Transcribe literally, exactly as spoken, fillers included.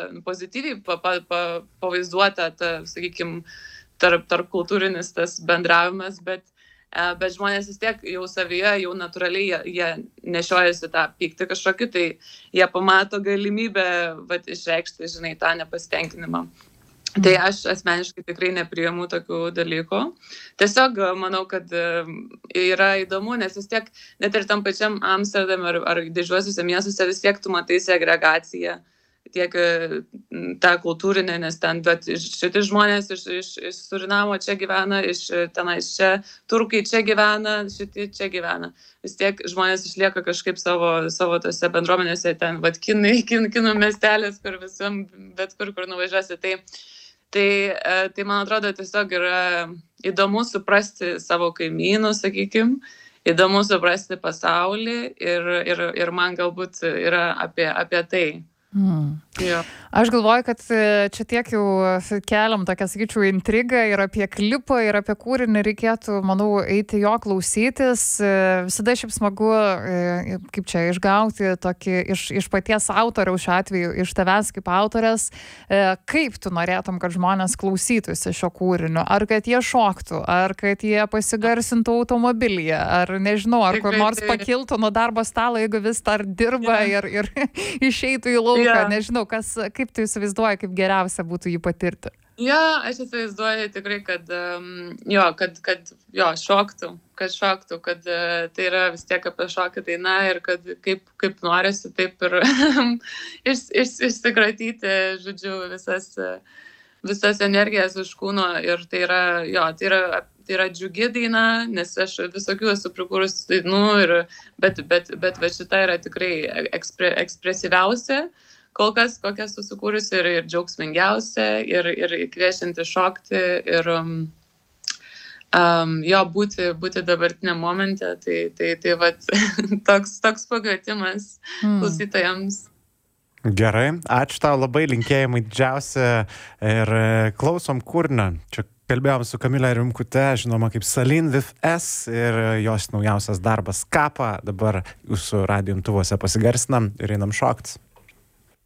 pozityviai pa, pa, pa, pavaizduota, ta, sakykime, tarp, tarp kultūrinis tas bendravimas, bet, bet žmonės vis tiek jau savyje, jau natūraliai jie, jie nešiojasi tą pyktį kažkokį, tai jie pamato galimybę vat, išreikšti, žinai, tą nepasitenkinimą. Tai aš asmeniškai tikrai nepriimu tokių dalykų. Tiesiog manau, kad yra įdomu, nes vis tiek net ir tam pačiam Amsterdame ar, ar didžiuosiuose miestuose vis tiek tu matai segregaciją, tiek tą kultūrinę, nes ten, bet šiti žmonės iš, iš, iš Surinamo čia gyvena, iš tenais čia, turkai čia gyvena, šiti čia gyvena. Vis tiek žmonės išlieka kažkaip savo, savo tose bendruomenėse, ten, vat, kinai, kin, kinų miestelės, kur visam, bet kur, kur nuvažiuosi. Tai Tai, tai man atrodo tiesiog yra įdomu suprasti savo kaimynus, sakykime, įdomu suprasti pasaulį ir, ir, ir man galbūt yra apie, apie tai. Hmm. Aš galvoju, kad čia tiek jau keliam tokią, sakyčiau, intrigą ir apie klipą, ir apie kūrinį reikėtų, manau, eiti jo klausytis. Visada šiaip smagu, kaip čia, išgauti tokį iš, iš paties autoriaus, šiuo atveju, iš tavęs kaip autorės, kaip tu norėtum, kad žmonės klausytųsi šio kūrinio, ar kad jie šoktų, ar kad jie pasigarsintų automobilyje, ar nežinau, ar kur nors pakiltų nuo darbo stalo, jeigu vis dar dirba ir, ir išeitų į lauką. Ja. Nežinau, kas, kaip tu įsivaizduoji, kaip geriausia būtų jį patirti. Ja, aš įsivaizduoju tikrai, kad, um, jo, kad, kad jo, šoktų, kad šoktų, kad uh, tai yra vis tiek apie šokį daina ir kad kaip, kaip norisi taip ir iš, iš, išsikratyti, žodžiu, visas, visas energijas iš kūno ir tai yra, jo, tai yra tai yra džiugi daina, nes aš visokių esu prikūrus dainų, ir, bet, bet, bet, bet šita yra tikrai ekspre, ekspresyviausia, kol kas kokia susikūrusi ir, ir džiaugsmingiausia, ir, ir kviečianti šokti, ir um, um, jo būti, būti dabartiniam momente, tai, tai, tai vat, toks, toks pakvietimas mm. klausytojams. Gerai, ačiū tau labai, linkėjimai didžiausia ir klausom kūrinio. Čia kalbėjom su Kamile Rimkute, žinoma kaip Salin with S, ir jos naujausias darbas Kappa. Dabar jūsų radijo imtuvuose pasigarsinam ir einam šokti.